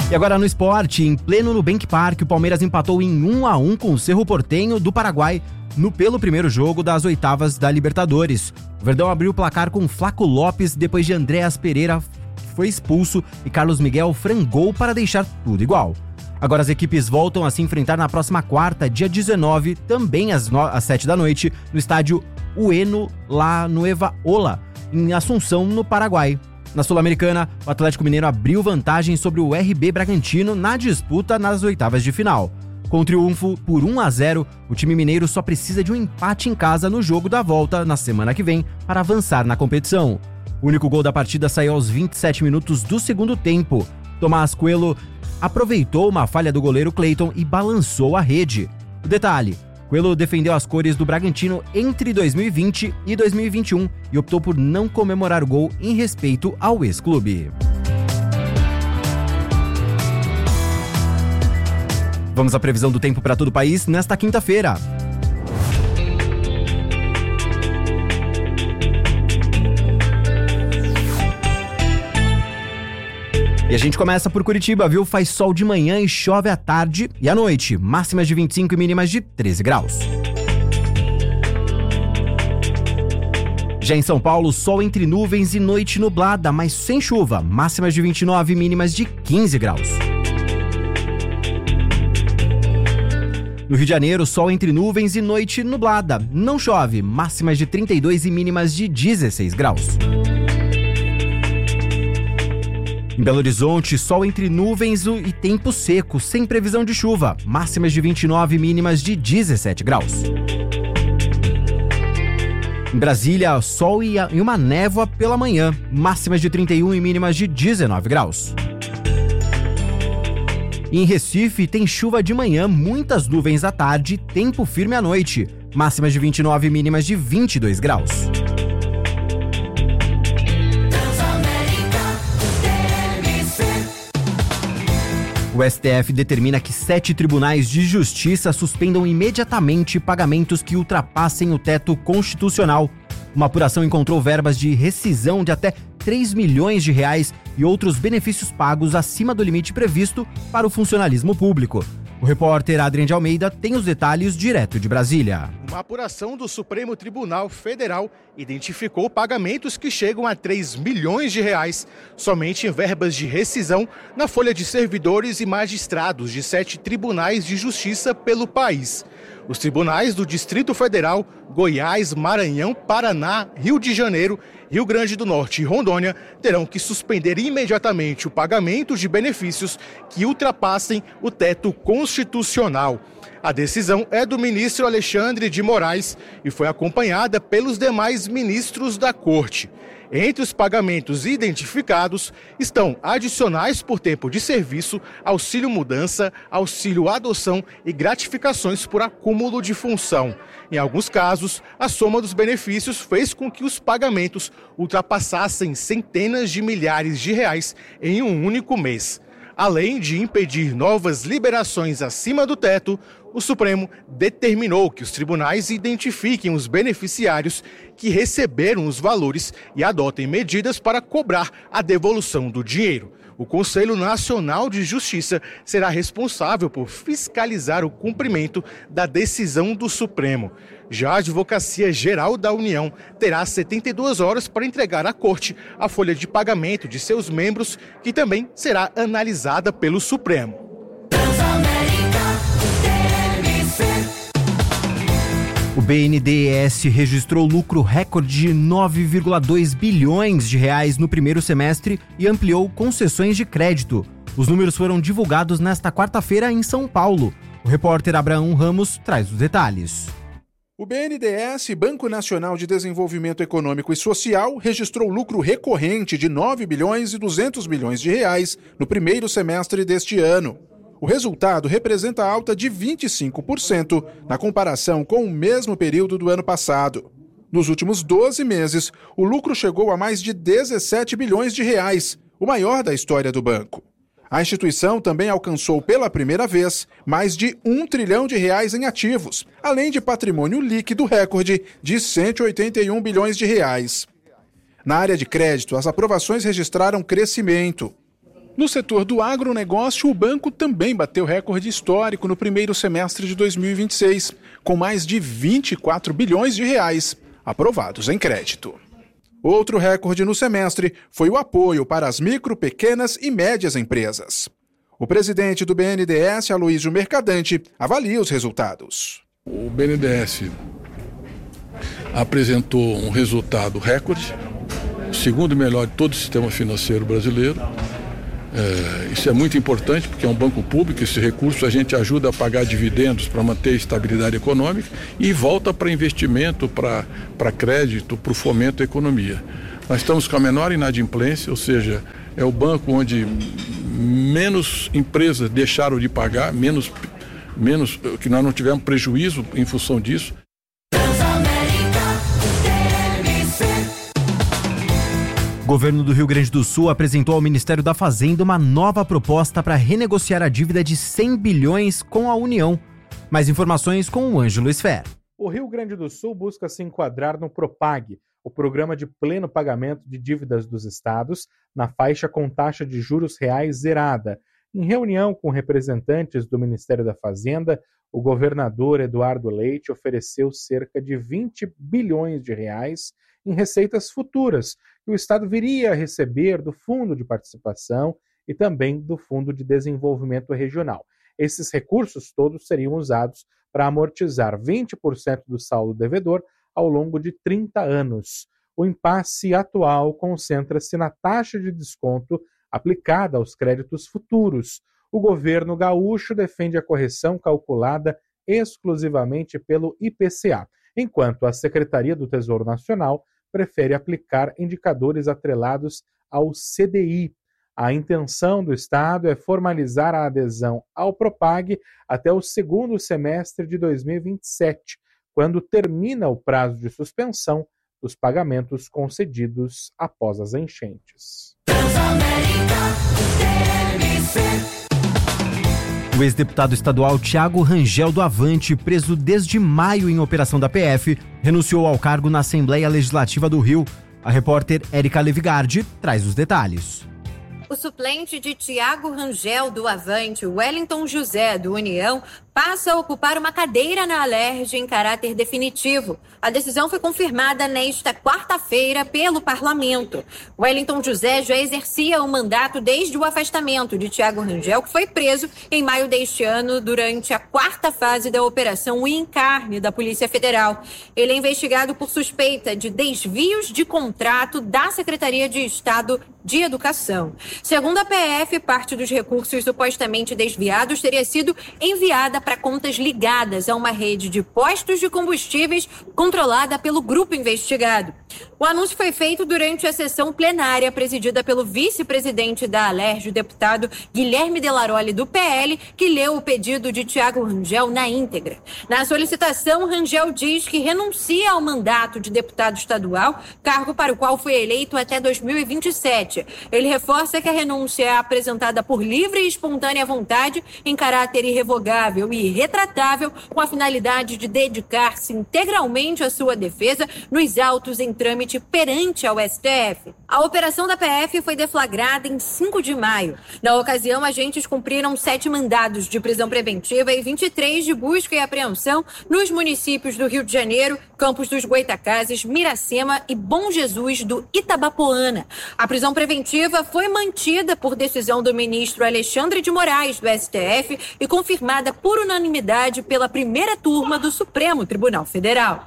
E agora no esporte, em pleno Nubank Park, o Palmeiras empatou em 1-1 com o Cerro Porteño do Paraguai pelo primeiro jogo das oitavas da Libertadores. O Verdão abriu o placar com Flaco Lopes depois de Andréas Pereira foi expulso e Carlos Miguel frangou para deixar tudo igual. Agora as equipes voltam a se enfrentar na próxima quarta, dia 19, também às 7 da noite, no estádio Ueno La Nueva Ola, em Assunção, no Paraguai. Na Sul-Americana, o Atlético Mineiro abriu vantagem sobre o RB Bragantino na disputa nas oitavas de final. Com o triunfo por 1-0, o time mineiro só precisa de um empate em casa no jogo da volta na semana que vem para avançar na competição. O único gol da partida saiu aos 27 minutos do segundo tempo. Tomás Coelho aproveitou uma falha do goleiro Cleiton e balançou a rede. O detalhe: Coelho defendeu as cores do Bragantino entre 2020 e 2021 e optou por não comemorar o gol em respeito ao ex-clube. Vamos à previsão do tempo para todo o país nesta quinta-feira. E a gente começa por Curitiba, viu? Faz sol de manhã e chove à tarde e à noite. Máximas de 25 e mínimas de 13 graus. Já em São Paulo, sol entre nuvens e noite nublada, mas sem chuva. Máximas de 29 e mínimas de 15 graus. No Rio de Janeiro, sol entre nuvens e noite nublada. Não chove. Máximas de 32 e mínimas de 16 graus. Em Belo Horizonte, sol entre nuvens e tempo seco, sem previsão de chuva. Máximas de 29 e mínimas de 17 graus. Em Brasília, sol e uma névoa pela manhã. Máximas de 31 e mínimas de 19 graus. E em Recife, tem chuva de manhã, muitas nuvens à tarde, tempo firme à noite. Máximas de 29 e mínimas de 22 graus. O STF determina que 7 tribunais de justiça suspendam imediatamente pagamentos que ultrapassem o teto constitucional. Uma apuração encontrou verbas de rescisão de até 3 milhões de reais e outros benefícios pagos acima do limite previsto para o funcionalismo público. O repórter Adrien de Almeida tem os detalhes direto de Brasília. Uma apuração do Supremo Tribunal Federal identificou pagamentos que chegam a 3 milhões de reais somente em verbas de rescisão na folha de servidores e magistrados de 7 tribunais de justiça pelo país. Os tribunais do Distrito Federal, Goiás, Maranhão, Paraná, Rio de Janeiro, Rio Grande do Norte e Rondônia terão que suspender imediatamente o pagamento de benefícios que ultrapassem o teto constitucional. A decisão é do ministro Alexandre de Moraes e foi acompanhada pelos demais ministros da Corte. Entre os pagamentos identificados estão adicionais por tempo de serviço, auxílio mudança, auxílio adoção e gratificações por acúmulo de função. Em alguns casos, a soma dos benefícios fez com que os pagamentos ultrapassassem centenas de milhares de reais em um único mês. Além de impedir novas liberações acima do teto, o Supremo determinou que os tribunais identifiquem os beneficiários que receberam os valores e adotem medidas para cobrar a devolução do dinheiro. O Conselho Nacional de Justiça será responsável por fiscalizar o cumprimento da decisão do Supremo. Já a Advocacia Geral da União terá 72 horas para entregar à Corte a folha de pagamento de seus membros, que também será analisada pelo Supremo. O BNDES registrou lucro recorde de 9,2 bilhões de reais no primeiro semestre e ampliou concessões de crédito. Os números foram divulgados nesta quarta-feira em São Paulo. O repórter Abraão Ramos traz os detalhes. O BNDES, Banco Nacional de Desenvolvimento Econômico e Social, registrou lucro recorrente de 9 bilhões e 200 milhões de reais no primeiro semestre deste ano. O resultado representa alta de 25% na comparação com o mesmo período do ano passado. Nos últimos 12 meses, o lucro chegou a mais de 17 bilhões de reais, o maior da história do banco. A instituição também alcançou pela primeira vez mais de 1 trilhão de reais em ativos, além de patrimônio líquido recorde de 181 bilhões de reais. Na área de crédito, as aprovações registraram crescimento. No setor do agronegócio, o banco também bateu recorde histórico no primeiro semestre de 2026, com mais de 24 bilhões de reais aprovados em crédito. Outro recorde no semestre foi o apoio para as micro, pequenas e médias empresas. O presidente do BNDES, Aloísio Mercadante, avalia os resultados. O BNDES apresentou um resultado recorde, o segundo melhor de todo o sistema financeiro brasileiro. Isso é muito importante porque é um banco público, esse recurso a gente ajuda a pagar dividendos para manter a estabilidade econômica e volta para investimento, para crédito, para o fomento da economia. Nós estamos com a menor inadimplência, ou seja, é o banco onde menos empresas deixaram de pagar, menos que nós não tivemos prejuízo em função disso. O governo do Rio Grande do Sul apresentou ao Ministério da Fazenda uma nova proposta para renegociar a dívida de 100 bilhões com a União. Mais informações com o Ângelo Esfer. O Rio Grande do Sul busca se enquadrar no PROPAG, o Programa de Pleno Pagamento de Dívidas dos Estados, na faixa com taxa de juros reais zerada. Em reunião com representantes do Ministério da Fazenda, o governador Eduardo Leite ofereceu cerca de 20 bilhões de reais em receitas futuras, que o Estado viria a receber do Fundo de Participação e também do Fundo de Desenvolvimento Regional. Esses recursos todos seriam usados para amortizar 20% do saldo devedor ao longo de 30 anos. O impasse atual concentra-se na taxa de desconto aplicada aos créditos futuros. O governo gaúcho defende a correção calculada exclusivamente pelo IPCA, enquanto a Secretaria do Tesouro Nacional prefere aplicar indicadores atrelados ao CDI. A intenção do Estado é formalizar a adesão ao PROPAG até o segundo semestre de 2027, quando termina o prazo de suspensão dos pagamentos concedidos após as enchentes. O ex-deputado estadual Thiago Rangel do Avante, preso desde maio em operação da PF, renunciou ao cargo na Assembleia Legislativa do Rio. A repórter Érica Levigardi traz os detalhes. O suplente de Thiago Rangel do Avante, Wellington José do União, passa a ocupar uma cadeira na Alerj em caráter definitivo. A decisão foi confirmada nesta quarta-feira pelo Parlamento. Wellington José já exercia o mandato desde o afastamento de Thiago Rangel, que foi preso em maio deste ano durante a quarta fase da Operação Encarne da Polícia Federal. Ele é investigado por suspeita de desvios de contrato da Secretaria de Estado de Educação. Segundo a PF, parte dos recursos supostamente desviados teria sido enviada para contas ligadas a uma rede de postos de combustíveis controlada pelo grupo investigado. O anúncio foi feito durante a sessão plenária presidida pelo vice-presidente da Alerj, o deputado Guilherme Delaroli, do PL, que leu o pedido de Thiago Rangel na íntegra. Na solicitação, Rangel diz que renuncia ao mandato de deputado estadual, cargo para o qual foi eleito até 2027. Ele reforça que a renúncia é apresentada por livre e espontânea vontade, em caráter irrevogável e irretratável, com a finalidade de dedicar-se integralmente à sua defesa nos autos em trâmite perante ao STF. A operação da PF foi deflagrada em 5 de maio. Na ocasião, agentes cumpriram 7 mandados de prisão preventiva e 23 de busca e apreensão nos municípios do Rio de Janeiro, Campos dos Goytacazes, Miracema e Bom Jesus do Itabapoana. A prisão preventiva foi mantida por decisão do ministro Alexandre de Moraes, do STF, e confirmada por unanimidade pela primeira turma do Supremo Tribunal Federal.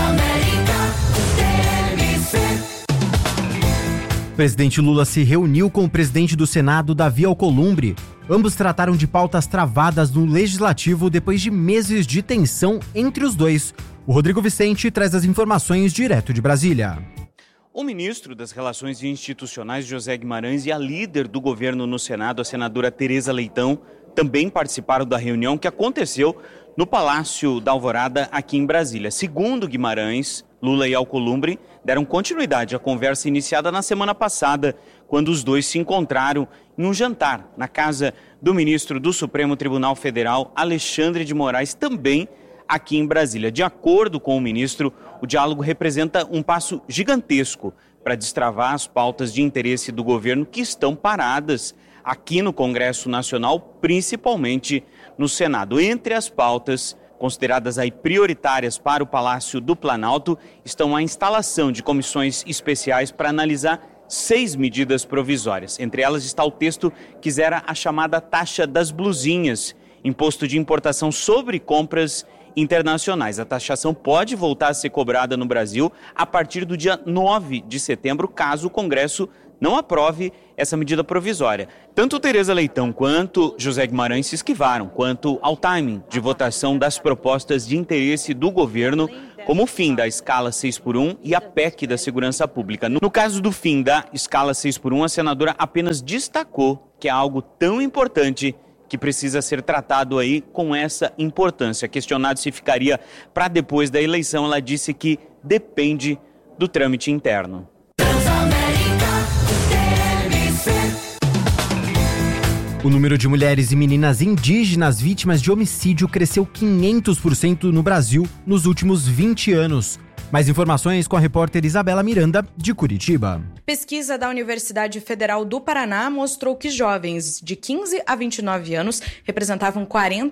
O presidente Lula se reuniu com o presidente do Senado, Davi Alcolumbre. Ambos trataram de pautas travadas no Legislativo depois de meses de tensão entre os dois. O Rodrigo Vicente traz as informações direto de Brasília. O ministro das Relações Institucionais, José Guimarães, e a líder do governo no Senado, a senadora Tereza Leitão, também participaram da reunião que aconteceu no Palácio da Alvorada, aqui em Brasília. Segundo Guimarães, Lula e Alcolumbre deram continuidade à conversa iniciada na semana passada, quando os dois se encontraram em um jantar na casa do ministro do Supremo Tribunal Federal, Alexandre de Moraes, também aqui em Brasília. De acordo com o ministro, o diálogo representa um passo gigantesco para destravar as pautas de interesse do governo que estão paradas aqui no Congresso Nacional, principalmente no Senado. Entre as pautas consideradas aí prioritárias para o Palácio do Planalto estão a instalação de comissões especiais para analisar 6 medidas provisórias. Entre elas está o texto que zera a chamada taxa das blusinhas, imposto de importação sobre compras internacionais. A taxação pode voltar a ser cobrada no Brasil a partir do dia 9 de setembro, caso o Congresso não aprove essa medida provisória. Tanto Tereza Leitão quanto José Guimarães se esquivaram quanto ao timing de votação das propostas de interesse do governo, como o fim da escala 6x1 e a PEC da segurança pública. No caso do fim da escala 6x1, a senadora apenas destacou que é algo tão importante que precisa ser tratado aí com essa importância. Questionado se ficaria para depois da eleição, ela disse que depende do trâmite interno. O número de mulheres e meninas indígenas vítimas de homicídio cresceu 500% no Brasil nos últimos 20 anos. Mais informações com a repórter Isabela Miranda, de Curitiba. Pesquisa da Universidade Federal do Paraná mostrou que jovens de 15 a 29 anos representavam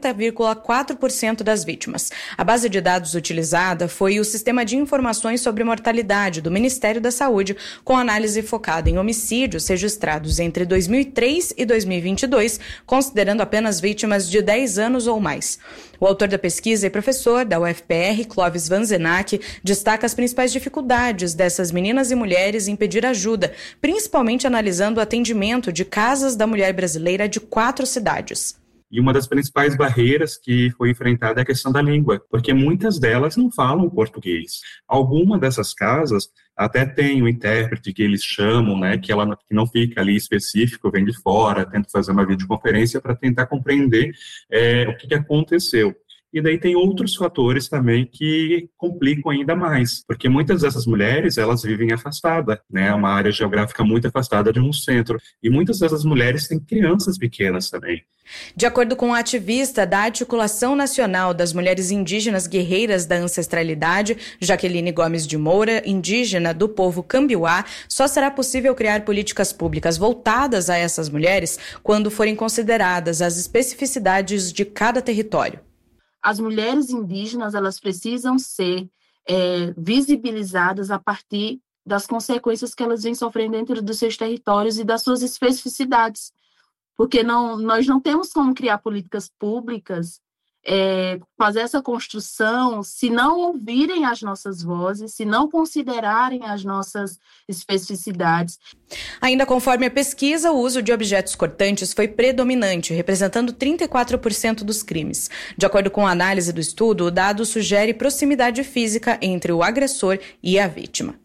40,4% das vítimas. A base de dados utilizada foi o Sistema de Informações sobre Mortalidade do Ministério da Saúde, com análise focada em homicídios registrados entre 2003 e 2022, considerando apenas vítimas de 10 anos ou mais. O autor da pesquisa e professor da UFPR, Clóvis Vanzenac, destaca as principais dificuldades dessas meninas e mulheres em pedir ajuda, principalmente analisando o atendimento de casas da mulher brasileira de 4 cidades. E uma das principais barreiras que foi enfrentada é a questão da língua, porque muitas delas não falam português. Alguma dessas casas até tem um intérprete que eles chamam, né, que não fica ali específico, vem de fora, tenta fazer uma videoconferência para tentar compreender o que aconteceu. E daí tem outros fatores também que complicam ainda mais, porque muitas dessas mulheres, elas vivem afastadas, né, uma área geográfica muito afastada de um centro, e muitas dessas mulheres têm crianças pequenas também. De acordo com a ativista da Articulação Nacional das Mulheres Indígenas Guerreiras da Ancestralidade, Jaqueline Gomes de Moura, indígena do povo Cambiuá, só será possível criar políticas públicas voltadas a essas mulheres quando forem consideradas as especificidades de cada território. As mulheres indígenas, elas precisam ser visibilizadas a partir das consequências que elas vêm sofrendo dentro dos seus territórios e das suas especificidades. Porque nós não temos como criar políticas públicas, fazer essa construção, se não ouvirem as nossas vozes, se não considerarem as nossas especificidades. Ainda conforme a pesquisa, o uso de objetos cortantes foi predominante, representando 34% dos crimes. De acordo com a análise do estudo, o dado sugere proximidade física entre o agressor e a vítima.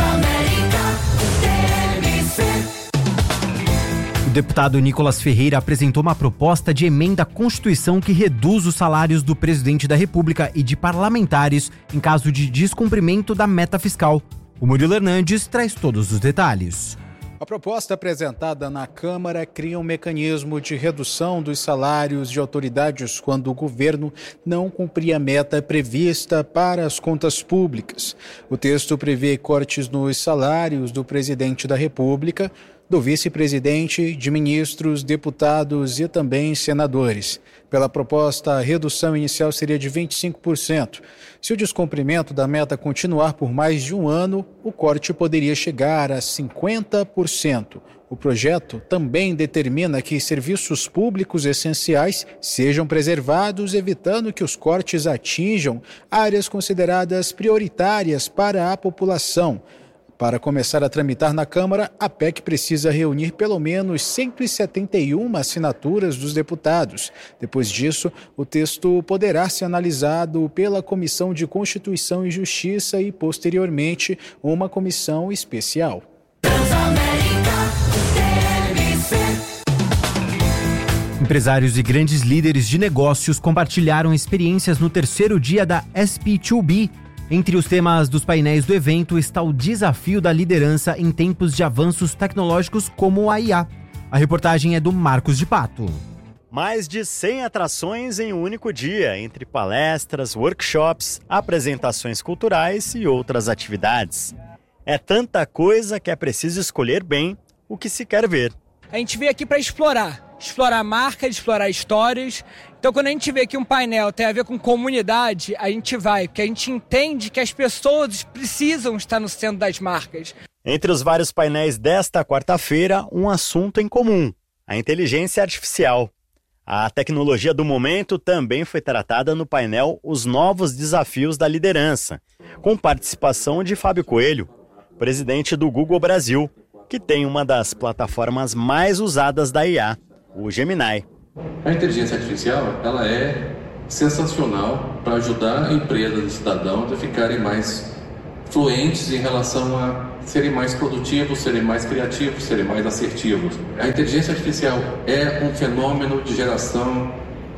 O deputado Nicolas Ferreira apresentou uma proposta de emenda à Constituição que reduz os salários do presidente da República e de parlamentares em caso de descumprimento da meta fiscal. O Murilo Hernandes traz todos os detalhes. A proposta apresentada na Câmara cria um mecanismo de redução dos salários de autoridades quando o governo não cumprir a meta prevista para as contas públicas. O texto prevê cortes nos salários do presidente da República, do vice-presidente, de ministros, deputados e também senadores. Pela proposta, a redução inicial seria de 25%. Se o descumprimento da meta continuar por mais de um ano, o corte poderia chegar a 50%. O projeto também determina que serviços públicos essenciais sejam preservados, evitando que os cortes atinjam áreas consideradas prioritárias para a população. Para começar a tramitar na Câmara, a PEC precisa reunir pelo menos 171 assinaturas dos deputados. Depois disso, o texto poderá ser analisado pela Comissão de Constituição e Justiça e, posteriormente, uma comissão especial. Empresários e grandes líderes de negócios compartilharam experiências no terceiro dia da SP2B. Entre os temas dos painéis do evento está o desafio da liderança em tempos de avanços tecnológicos como a IA. A reportagem é do Marcos de Pato. Mais de 100 atrações em um único dia, entre palestras, workshops, apresentações culturais e outras atividades. É tanta coisa que é preciso escolher bem o que se quer ver. a gente veio aqui para explorar marcas, explorar histórias. Então, quando a gente vê que um painel tem a ver com comunidade, a gente vai, porque a gente entende que as pessoas precisam estar no centro das marcas. Entre os vários painéis desta quarta-feira, um assunto em comum: a inteligência artificial. A tecnologia do momento também foi tratada no painel Os Novos Desafios da Liderança, com participação de Fábio Coelho, presidente do Google Brasil, que tem uma das plataformas mais usadas da IA, o Gemini. A inteligência artificial, ela é sensacional para ajudar empresas e cidadãos a ficarem mais fluentes em relação a serem mais produtivos, serem mais criativos, serem mais assertivos. A inteligência artificial é um fenômeno de geração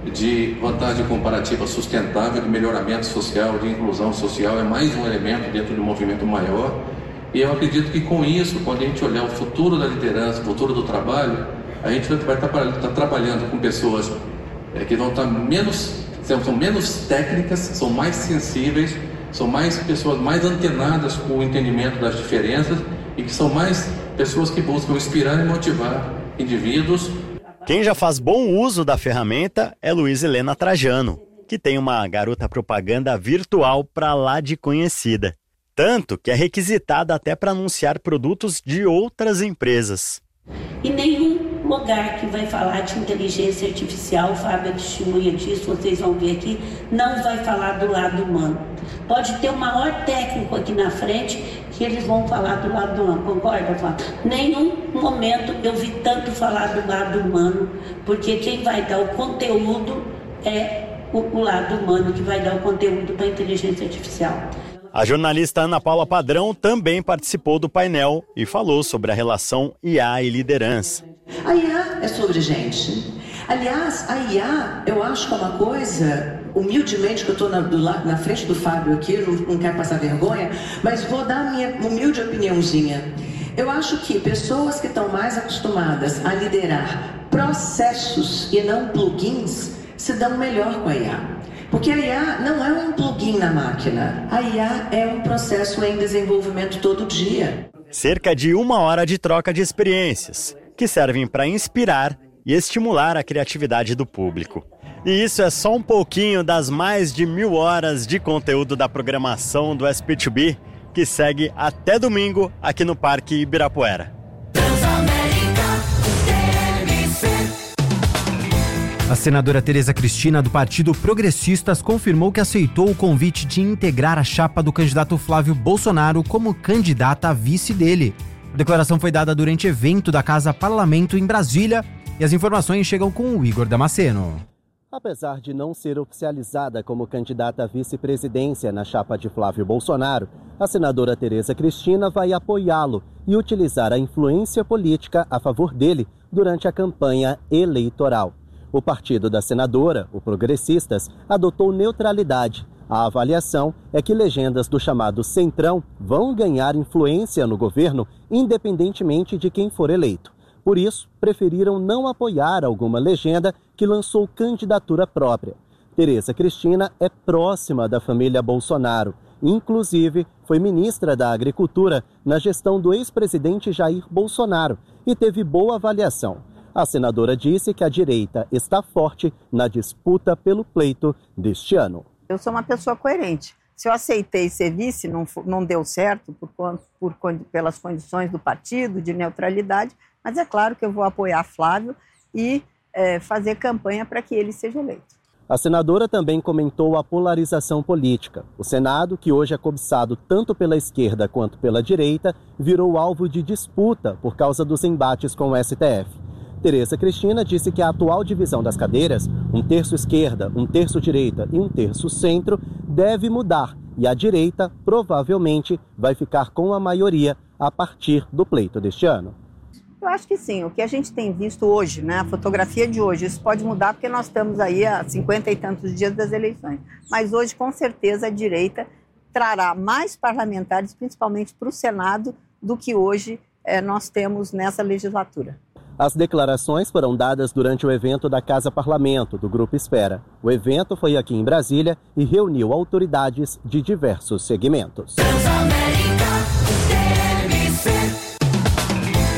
de vantagem comparativa sustentável, de melhoramento social, de inclusão social, é mais um elemento dentro de um movimento maior. E eu acredito que com isso, quando a gente olhar o futuro da liderança, o futuro do trabalho, a gente vai estar trabalhando com pessoas que vão estar são menos técnicas, são mais sensíveis, são mais pessoas mais antenadas com o entendimento das diferenças e que são mais pessoas que buscam inspirar e motivar indivíduos. Quem já faz bom uso da ferramenta é Luiz Helena Trajano, que tem uma garota propaganda virtual para lá de conhecida. Tanto que é requisitada até para anunciar produtos de outras empresas. E nenhum lugar que vai falar de inteligência artificial, o Fábio é testemunha disso, vocês vão ver aqui, não vai falar do lado humano. Pode ter o maior técnico aqui na frente que eles vão falar do lado humano, concorda, Flávio? Nenhum momento eu vi tanto falar do lado humano, porque quem vai dar o conteúdo é o lado humano, que vai dar o conteúdo para a inteligência artificial. A jornalista Ana Paula Padrão também participou do painel e falou sobre a relação IA e liderança. A IA é sobre gente. Aliás, a IA, eu acho que é uma coisa, humildemente, que eu estou na frente do Fábio aqui, não quero passar vergonha, mas vou dar a minha humilde opiniãozinha. Eu acho que pessoas que estão mais acostumadas a liderar processos e não plugins se dão melhor com a IA. Porque a IA não é um plugin na máquina, a IA é um processo em desenvolvimento todo dia. Cerca de 1 hora de troca de experiências, que servem para inspirar e estimular a criatividade do público. E isso é só um pouquinho das mais de 1000 horas de conteúdo da programação do SP2B, que segue até domingo aqui no Parque Ibirapuera. A senadora Tereza Cristina, do Partido Progressistas, confirmou que aceitou o convite de integrar a chapa do candidato Flávio Bolsonaro como candidata a vice dele. A declaração foi dada durante evento da Casa Parlamento em Brasília e as informações chegam com o Igor Damasceno. Apesar de não ser oficializada como candidata à vice-presidência na chapa de Flávio Bolsonaro, a senadora Tereza Cristina vai apoiá-lo e utilizar a influência política a favor dele durante a campanha eleitoral. O partido da senadora, o Progressistas, adotou neutralidade. A avaliação é que legendas do chamado Centrão vão ganhar influência no governo, independentemente de quem for eleito. Por isso, preferiram não apoiar alguma legenda que lançou candidatura própria. Tereza Cristina é próxima da família Bolsonaro. Inclusive, foi ministra da Agricultura na gestão do ex-presidente Jair Bolsonaro e teve boa avaliação. A senadora disse que a direita está forte na disputa pelo pleito deste ano. Eu sou uma pessoa coerente. Se eu aceitei ser vice, não deu certo pelas condições do partido, de neutralidade, mas é claro que eu vou apoiar Flávio e fazer campanha para que ele seja eleito. A senadora também comentou a polarização política. O Senado, que hoje é cobiçado tanto pela esquerda quanto pela direita, virou alvo de disputa por causa dos embates com o STF. Tereza Cristina disse que a atual divisão das cadeiras, 1/3 esquerda, 1/3 direita e 1/3 centro, deve mudar e a direita provavelmente vai ficar com a maioria a partir do pleito deste ano. Eu acho que sim, o que a gente tem visto hoje, né, a fotografia de hoje, isso pode mudar porque nós estamos aí há 50 e tantos dias das eleições, mas hoje com certeza a direita trará mais parlamentares, principalmente para o Senado, do que hoje nós temos nessa legislatura. As declarações foram dadas durante o evento da Casa Parlamento, do Grupo Espera. O evento foi aqui em Brasília e reuniu autoridades de diversos segmentos.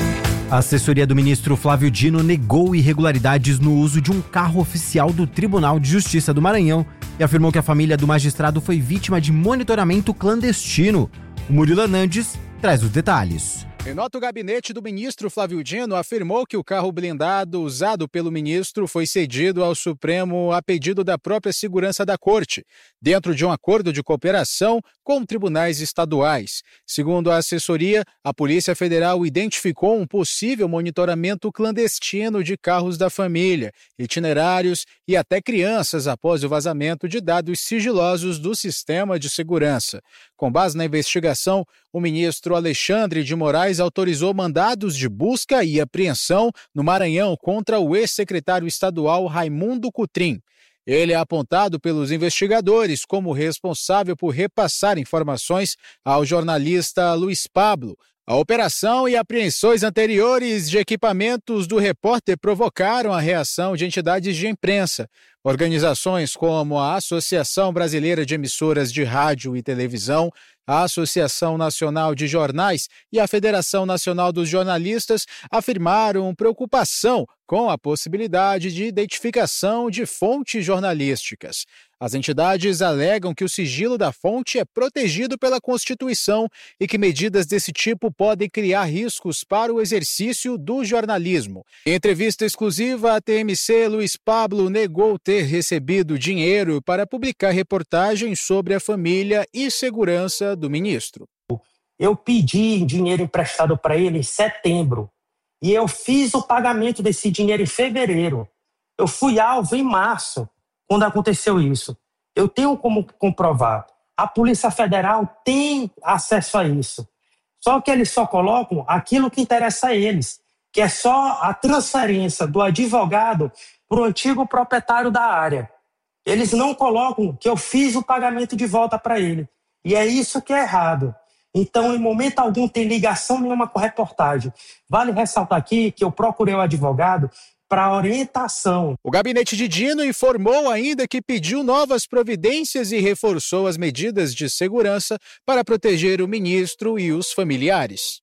A assessoria do ministro Flávio Dino negou irregularidades no uso de um carro oficial do Tribunal de Justiça do Maranhão e afirmou que a família do magistrado foi vítima de monitoramento clandestino. O Murilo Hernandes traz os detalhes. Em nota, o gabinete do ministro Flávio Dino afirmou que o carro blindado usado pelo ministro foi cedido ao Supremo a pedido da própria segurança da Corte, dentro de um acordo de cooperação com tribunais estaduais. Segundo a assessoria, a Polícia Federal identificou um possível monitoramento clandestino de carros da família, itinerários e até crianças após o vazamento de dados sigilosos do sistema de segurança. Com base na investigação, o ministro Alexandre de Moraes autorizou mandados de busca e apreensão no Maranhão contra o ex-secretário estadual Raimundo Cutrim. Ele é apontado pelos investigadores como responsável por repassar informações ao jornalista Luiz Pablo. A operação e apreensões anteriores de equipamentos do repórter provocaram a reação de entidades de imprensa. Organizações como a Associação Brasileira de Emissoras de Rádio e Televisão, a Associação Nacional de Jornais e a Federação Nacional dos Jornalistas afirmaram preocupação com a possibilidade de identificação de fontes jornalísticas. As entidades alegam que o sigilo da fonte é protegido pela Constituição e que medidas desse tipo podem criar riscos para o exercício do jornalismo. Em entrevista exclusiva à TMC, Luiz Pablo negou ter recebido dinheiro para publicar reportagens sobre a família e segurança do ministro. Eu pedi dinheiro emprestado para ele em setembro e eu fiz o pagamento desse dinheiro em fevereiro. Eu fui alvo em março, quando aconteceu isso. Eu tenho como comprovar. A Polícia Federal tem acesso a isso. Só que eles só colocam aquilo que interessa a eles, que é só a transferência do advogado para o antigo proprietário da área. Eles não colocam que eu fiz o pagamento de volta para ele. E é isso que é errado. Então, em momento algum, tem ligação nenhuma com a reportagem. Vale ressaltar aqui que eu procurei o advogado para orientação. O gabinete de Dino informou ainda que pediu novas providências e reforçou as medidas de segurança para proteger o ministro e os familiares.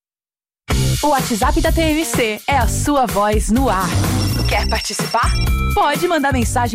O WhatsApp da TMC é a sua voz no ar. Quer participar? Pode mandar mensagem